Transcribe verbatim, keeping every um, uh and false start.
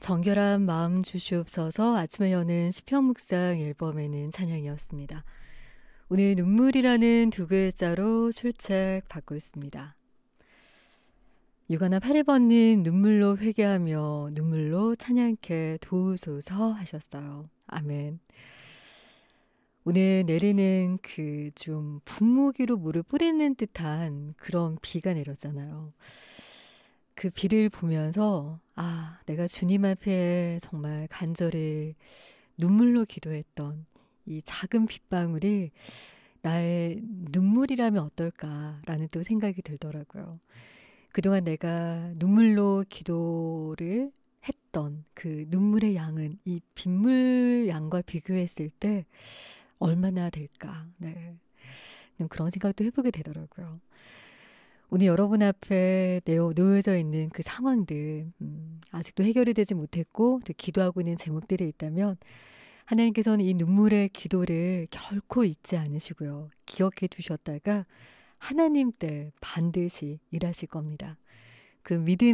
정결한 마음 주시옵소서. 아침에 여는 시편 묵상 앨범에는 찬양이었습니다. 오늘 눈물이라는 두 글자로 출첵 받고 있습니다. 유가나 팔 번님 눈물로 회개하며 눈물로 찬양케 도우소서 하셨어요. 아멘. 오늘 내리는 그 좀 분무기로 물을 뿌리는 듯한 그런 비가 내렸잖아요. 그 비를 보면서 아, 내가 주님 앞에 정말 간절히 눈물로 기도했던 이 작은 빗방울이 나의 눈물이라면 어떨까라는 또 생각이 들더라고요. 그동안 내가 눈물로 기도를 했던 그 눈물의 양은 이 빗물 양과 비교했을 때 얼마나 될까. 네. 그런 생각도 해보게 되더라고요. 오늘 여러분 앞에 내어 놓여져 있는 그 상황들 음, 아직도 해결이 되지 못했고 또 기도하고 있는 제목들이 있다면 하나님께서는 이 눈물의 기도를 결코 잊지 않으시고요. 기억해 두셨다가 하나님 때 반드시 일하실 겁니다. 그 믿음